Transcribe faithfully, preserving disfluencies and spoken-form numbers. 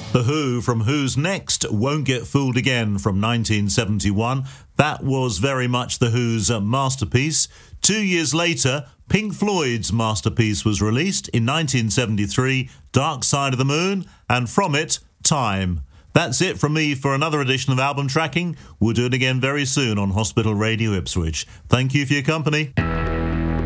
The Who from Who's Next, Won't Get Fooled Again from nineteen seventy-one. That was very much The Who's masterpiece. Two years later, Pink Floyd's masterpiece was released in nineteen seventy-three, Dark Side of the Moon, and from it, Time. That's it from me for another edition of Album Tracking. We'll do it again very soon on Hospital Radio Ipswich. Thank you for your company.